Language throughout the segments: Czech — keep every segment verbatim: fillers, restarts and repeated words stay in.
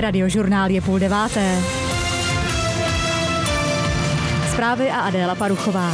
Radiožurnál je půl deváté. Zprávy a Adéla Paruchová.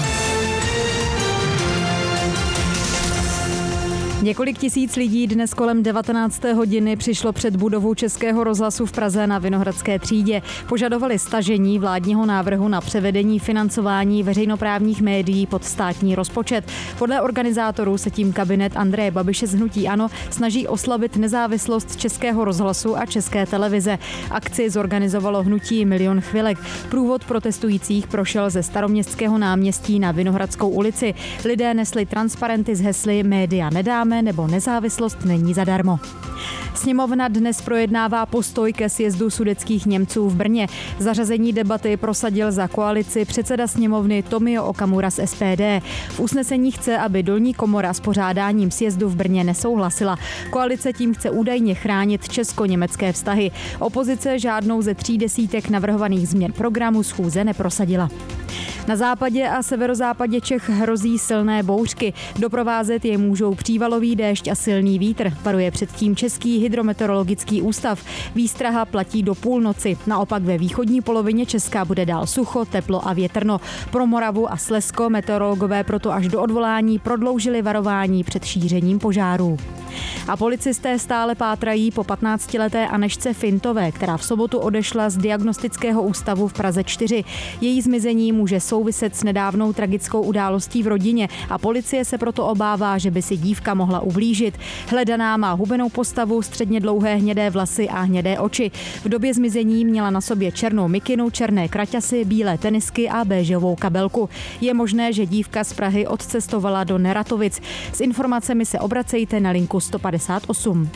Několik tisíc lidí dnes kolem devatenácté hodiny přišlo před budovu Českého rozhlasu v Praze na Vinohradské třídě. Požadovali stažení vládního návrhu na převedení financování veřejnoprávních médií pod státní rozpočet. Podle organizátorů se tím kabinet Andreje Babiše z hnutí ANO snaží oslabit nezávislost Českého rozhlasu a České televize. Akci zorganizovalo hnutí Milion chvilek. Průvod protestujících prošel ze Staroměstského náměstí na Vinohradskou ulici. Lidé nesli transparenty s hesly Média nedáme nebo nezávislost není zadarmo. Sněmovna dnes projednává postoj ke sjezdu sudetských Němců v Brně. Zařazení debaty prosadil za koalici předseda sněmovny Tomio Okamura z S P D. V usnesení chce, aby dolní komora s pořádáním sjezdu v Brně nesouhlasila. Koalice tím chce údajně chránit česko-německé vztahy. Opozice žádnou ze tří desítek navrhovaných změn programu schůze neprosadila. Na západě a severozápadě Čech hrozí silné bouřky. Doprovázet je můžou přívalový déšť a silný vítr, varuje předtím Český hydrometeorologický ústav. Výstraha platí do půlnoci. Naopak ve východní polovině Česka bude dál sucho, teplo a větrno. Pro Moravu a Slezsko meteorologové proto až do odvolání prodloužili varování před šířením požárů. A policisté stále pátrají po patnáctileté Anežce Fintové, která v sobotu odešla z diagnostického ústavu v Praze čtyři. Její zmizení může souviset s nedávnou tragickou událostí v rodině a policie se proto obává, že by si dívka mohla ublížit. Hledaná má hubenou postavu, středně dlouhé hnědé vlasy a hnědé oči. V době zmizení měla na sobě černou mikinu, černé kraťasy, bílé tenisky a béžovou kabelku. Je možné, že dívka z Prahy odcestovala do Neratovic. S informacemi se obracejte na linku sto padesát osm.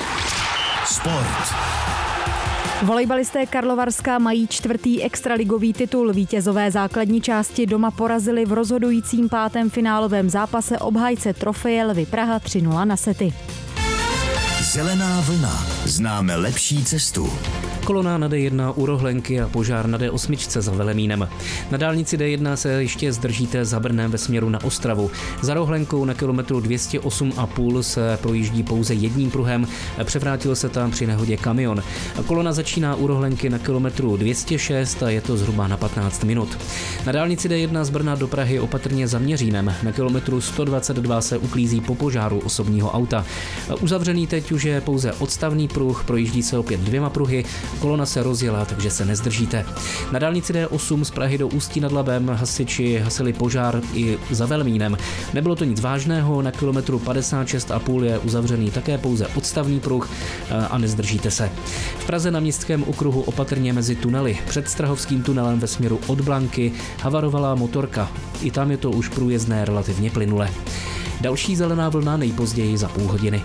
Sport. Volejbalisté Karlovarska mají čtvrtý extraligový titul. Vítězové základní části doma porazili v rozhodujícím pátém finálovém zápase obhájce trofeje Lvy Praha tři nula na sety. Zelená vlna. Známe lepší cestu. Kolona na D jedna u Rohlenky a požár na D osm za Velemínem. Na dálnici D jedna se ještě zdržíte za Brnem ve směru na Ostravu. Za Rohlenkou na kilometru dvě stě osm a půl se projíždí pouze jedním pruhem. Převrátil se tam při nehodě kamion. Kolona začíná u Rohlenky na kilometru dvě stě šest a je to zhruba na patnáct minut. Na dálnici D jedna z Brna do Prahy opatrně za Měřínem. Na kilometru sto dvacet dva se uklízí po požáru osobního auta. Uzavřený teď už je pouze odstavný pruh, projíždí se opět dvěma pruhy. Kolona se rozjela, takže se nezdržíte. Na dálnici D osm z Prahy do Ústí nad Labem hasiči hasili požár i za Velemínem. Nebylo to nic vážného, na kilometru padesát šest a půl je uzavřený také pouze odstavný pruh a nezdržíte se. V Praze na Městském okruhu opatrně mezi tunely. Před Strahovským tunelem ve směru od Blanky havarovala motorka. I tam je to už průjezdné relativně plynule. Další zelená vlna nejpozději za půl hodiny.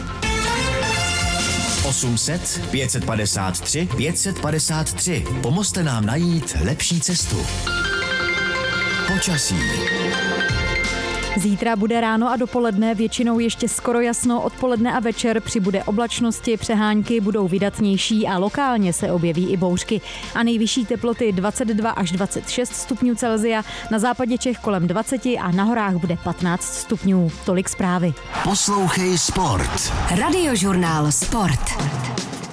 osm set, pět padesát tři, pět padesát tři. Pomozte nám najít lepší cestu. Počasí. Zítra bude ráno a dopoledne většinou ještě skoro jasno, odpoledne a večer přibude oblačnosti, přehánky budou vydatnější a lokálně se objeví i bouřky. A nejvyšší teploty dvacet dva až dvacet šest stupňů Celsia, na západě Čech kolem dvacet a na horách bude patnáct stupňů. Tolik zprávy. Poslouchej Sport. Radiožurnál Sport.